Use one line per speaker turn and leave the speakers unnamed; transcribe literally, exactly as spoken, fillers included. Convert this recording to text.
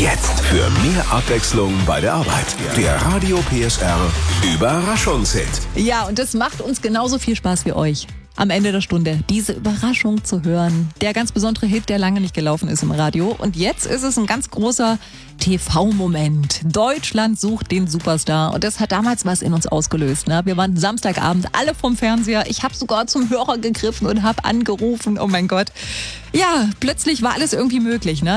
Jetzt für mehr Abwechslung bei der Arbeit. Der Radio P S R Überraschungshit.
Ja, und das macht uns genauso viel Spaß wie euch. Am Ende der Stunde diese Überraschung zu hören. Der ganz besondere Hit, der lange nicht gelaufen ist im Radio. Und jetzt ist es ein ganz großer T V-Moment. Deutschland sucht den Superstar. Und das hat damals was in uns ausgelöst. Ne? Wir waren Samstagabend alle vom Fernseher. Ich habe sogar zum Hörer gegriffen und habe angerufen. Oh mein Gott. Ja, plötzlich war alles irgendwie möglich. Ne?